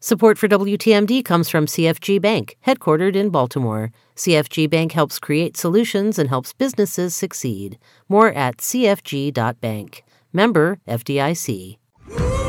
Support for WTMD comes from CFG Bank, headquartered in Baltimore. CFG Bank helps create solutions and helps businesses succeed. More at cfg.bank. Member FDIC.